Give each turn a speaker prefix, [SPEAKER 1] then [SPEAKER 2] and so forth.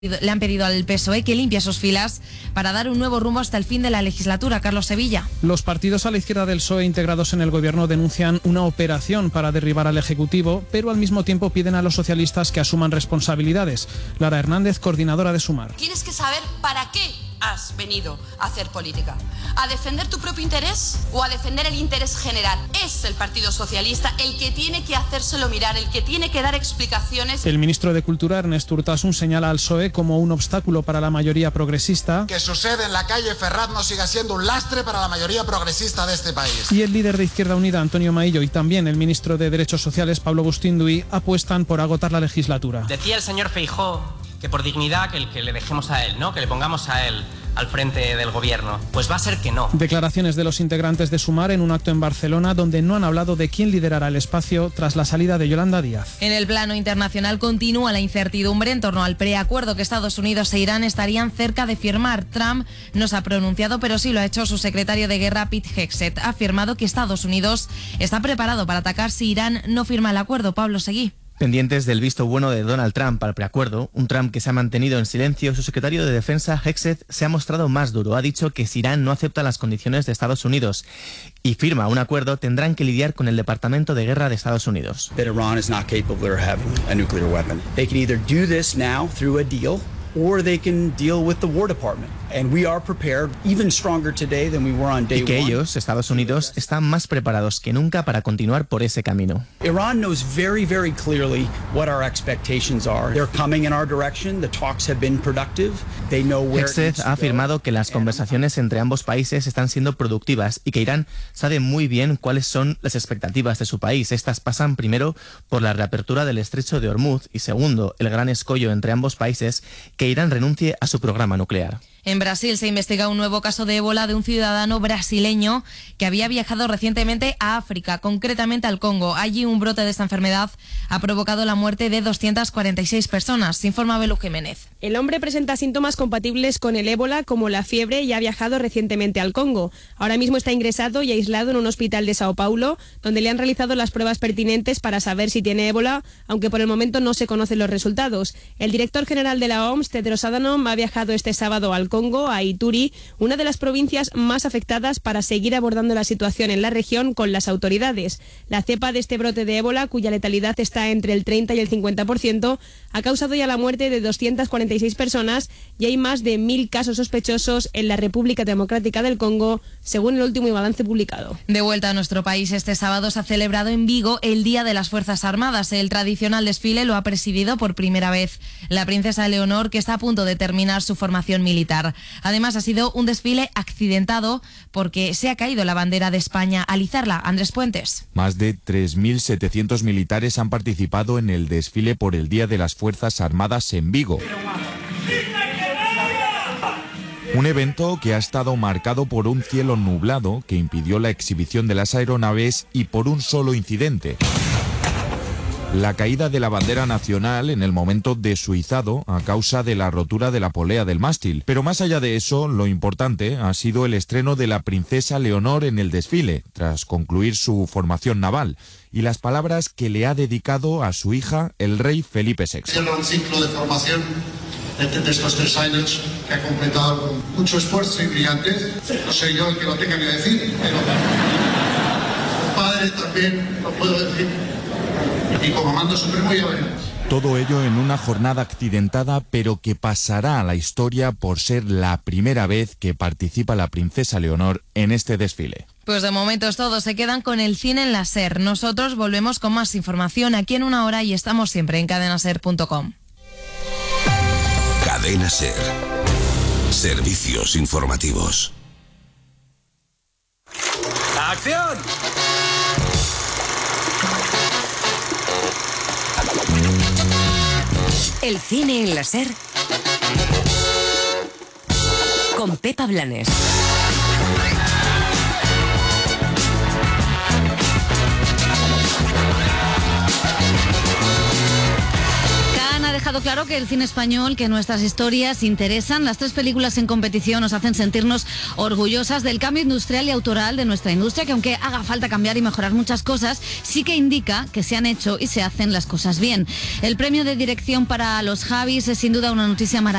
[SPEAKER 1] Le han pedido al PSOE que limpie sus filas para dar un nuevo rumbo hasta el fin de la legislatura. Carlos Sevilla.
[SPEAKER 2] Los partidos a la izquierda del PSOE integrados en el gobierno denuncian una operación para derribar al Ejecutivo, pero al mismo tiempo piden a los socialistas que asuman responsabilidades. Lara Hernández, coordinadora de Sumar.
[SPEAKER 3] Tienes que saber para qué has venido a hacer política. ¿A defender tu propio interés o a defender el interés general? Es el Partido Socialista el que tiene que hacérselo mirar, el que tiene que dar explicaciones.
[SPEAKER 2] El ministro de Cultura, Ernest Urtasun, señala al PSOE como un obstáculo para la mayoría progresista.
[SPEAKER 4] Que su sede en la calle Ferraz no siga siendo un lastre para la mayoría progresista de este país.
[SPEAKER 2] Y el líder de Izquierda Unida, Antonio Maillo, y también el ministro de Derechos Sociales, Pablo Bustinduy, apuestan por agotar la legislatura.
[SPEAKER 5] Decía el señor Feijóo que por dignidad que le dejemos a él, ¿no? Que le pongamos a él al frente del gobierno. Pues va a ser que no.
[SPEAKER 2] Declaraciones de los integrantes de Sumar en un acto en Barcelona donde no han hablado de quién liderará el espacio tras la salida de Yolanda Díaz.
[SPEAKER 1] En el plano internacional continúa la incertidumbre en torno al preacuerdo que Estados Unidos e Irán estarían cerca de firmar. Trump no se ha pronunciado, pero sí lo ha hecho su secretario de guerra, Pete Hegseth. Ha afirmado que Estados Unidos está preparado para atacar si Irán no firma el acuerdo. Pablo Seguí.
[SPEAKER 6] Pendientes del visto bueno de Donald Trump al preacuerdo, un Trump que se ha mantenido en silencio, su secretario de Defensa, Hegseth, se ha mostrado más duro. Ha dicho que si Irán no acepta las condiciones de Estados Unidos y firma un acuerdo, tendrán que lidiar con el Departamento de Guerra de Estados Unidos.
[SPEAKER 7] That Iran is not capable of having a nuclear weapon. They can either do this now through a deal or they can deal with the War Department. And we are prepared, even stronger today than we were on day one.
[SPEAKER 6] Y que ellos, Estados Unidos, están más preparados que nunca para continuar por ese camino.
[SPEAKER 7] Iran knows very, very clearly what our expectations are. They're coming in our direction. The talks have been productive. They know where
[SPEAKER 6] Hegseth ha afirmado que las conversaciones entre ambos países están siendo productivas y que Irán sabe muy bien cuáles son las expectativas de su país. Estas pasan primero por la reapertura del estrecho de Hormuz y segundo, el gran escollo entre ambos países, que Irán renuncie a su programa nuclear.
[SPEAKER 1] En Brasil se investiga un nuevo caso de ébola de un ciudadano brasileño que había viajado recientemente a África, concretamente al Congo. Allí un brote de esta enfermedad ha provocado la muerte de 246 personas. Se informa Belu Jiménez.
[SPEAKER 8] El hombre presenta síntomas compatibles con el ébola, como la fiebre, y ha viajado recientemente al Congo. Ahora mismo está ingresado y aislado en un hospital de Sao Paulo, donde le han realizado las pruebas pertinentes para saber si tiene ébola, aunque por el momento no se conocen los resultados. El director general de la OMS, Tedros Adhanom, ha viajado este sábado al Congo, a Ituri, una de las provincias más afectadas, para seguir abordando la situación en la región con las autoridades. La cepa de este brote de ébola, cuya letalidad está entre el 30 y el 50%, ha causado ya la muerte de 246 personas y hay más de 1.000 casos sospechosos en la República Democrática del Congo, según el último balance publicado.
[SPEAKER 1] De vuelta a nuestro país, este sábado se ha celebrado en Vigo el Día de las Fuerzas Armadas. El tradicional desfile lo ha presidido por primera vez la princesa Leonor, que está a punto de terminar su formación militar. Además, ha sido un desfile accidentado porque se ha caído la bandera de España al izarla. Andrés Puentes.
[SPEAKER 9] Más de 3.700 militares han participado en el desfile por el Día de las Fuerzas Armadas en Vigo. Un evento que ha estado marcado por un cielo nublado que impidió la exhibición de las aeronaves y por un solo incidente: la caída de la bandera nacional en el momento de su izado a causa de la rotura de la polea del mástil. Pero más allá de eso, lo importante ha sido el estreno de la princesa Leonor en el desfile, tras concluir su formación naval, y las palabras que le ha dedicado a su hija, el rey Felipe VI.
[SPEAKER 10] Cierra un ciclo de formación de estos 3 años que ha completado con mucho esfuerzo y brillantez. No soy yo el que lo tenga que decir, pero como padre también lo puedo decir. Y como mando supremo ya veremos.
[SPEAKER 9] Todo ello en una jornada accidentada, pero que pasará a la historia por ser la primera vez que participa la princesa Leonor en este desfile.
[SPEAKER 1] Pues de momento es todo, se quedan con el cine en la SER. Nosotros volvemos con más información aquí en una hora y estamos siempre en cadenaser.com.
[SPEAKER 11] Cadena SER. Servicios informativos.
[SPEAKER 12] ¡Acción!
[SPEAKER 13] El cine en la SER con Pepa Blanes.
[SPEAKER 12] dejado claro que el cine español, que nuestras historias interesan. Las 3 películas en competición nos hacen sentirnos orgullosas del cambio industrial y autoral de nuestra industria, que aunque haga falta cambiar y mejorar muchas cosas, sí que indica que se han hecho y se hacen las cosas bien. El premio de dirección para los Javis es sin duda una noticia maravillosa